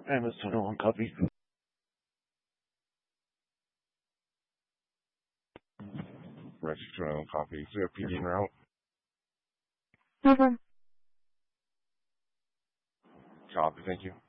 MS-21 copy. Register 21 copy. Is there a PD en route? Over. Copy, thank you.